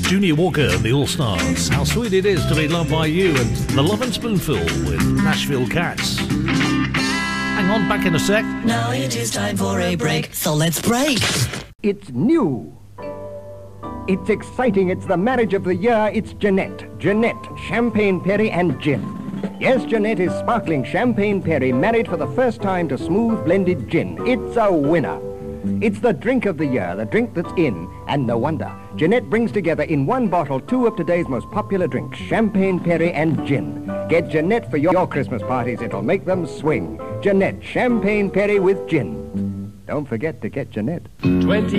Junior Walker and the All-Stars. How sweet it is to be loved by you, and The Love and Spoonful with Nashville Cats. Hang on, back in a sec. Now it is time for a break, so let's break. It's new. It's exciting. It's the marriage of the year. It's Jeanette. Jeanette, Champagne Perry and gin. Yes, Jeanette is sparkling Champagne Perry, married for the first time to smooth blended gin. It's a winner. It's the drink of the year, the drink that's in, and no wonder. Jeanette brings together in one bottle two of today's most popular drinks, Champagne Perry and gin. Get Jeanette for your Christmas parties. It'll make them swing. Jeanette, Champagne Perry with gin. Don't forget to get Jeanette. 20